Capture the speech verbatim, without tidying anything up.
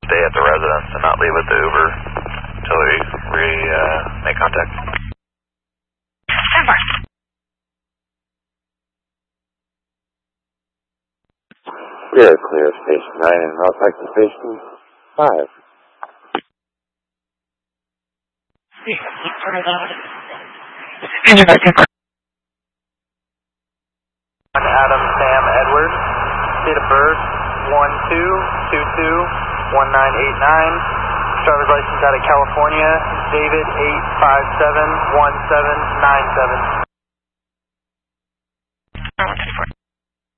Stay at the residence and not leave with the Uber until we re, uh, make contact. Clear, clear, Station nine and North Texas Station five. Adam Sam Edward, date of birth one two two two one nine eight nine, driver's license out of California, David eight five seven one seven nine seven.